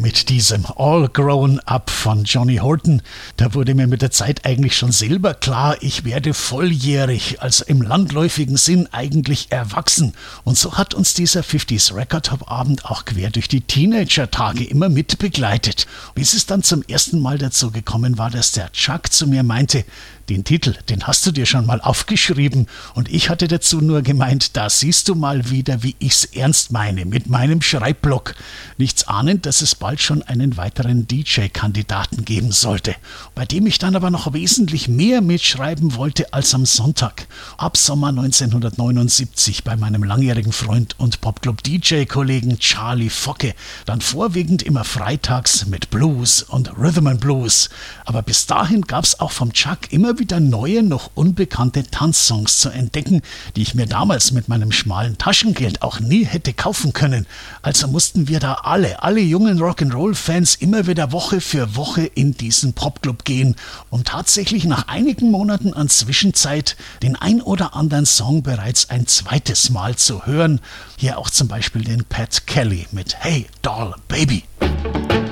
mit diesem All Grown Up von Johnny Horton. Da wurde mir mit der Zeit eigentlich schon selber klar, ich werde volljährig, also im landläufigen Sinn eigentlich erwachsen. Und so hat uns dieser 50s Record Top Abend auch quer durch die Teenager-Tage immer mitbegleitet. Bis es dann zum ersten Mal dazu gekommen war, dass der Chuck zu mir meinte, den Titel, den hast du dir schon mal aufgeschrieben. Und ich hatte dazu nur gemeint, da siehst du mal wieder, wie ich's ernst meine, mit meinem Schreibblock. Nichts ahnend, dass es bald schon einen weiteren DJ-Kandidaten geben sollte, bei dem ich dann aber noch wesentlich mehr mitschreiben wollte als am Sonntag. Ab Sommer 1979 bei meinem langjährigen Freund und Popclub-DJ-Kollegen Charlie Focke, dann vorwiegend immer freitags mit Blues und Rhythm and Blues. Aber bis dahin gab's auch vom Chuck immer wieder neue, noch unbekannte Tanzsongs zu entdecken, die ich mir damals mit meinem schmalen Taschengeld auch nie hätte kaufen können. Also mussten wir da alle jungen Rock'n'Roll-Fans immer wieder Woche für Woche in diesen Popclub gehen, um tatsächlich nach einigen Monaten an Zwischenzeit den ein oder anderen Song bereits ein zweites Mal zu hören. Hier auch zum Beispiel den Pat Kelly mit Hey Doll Baby.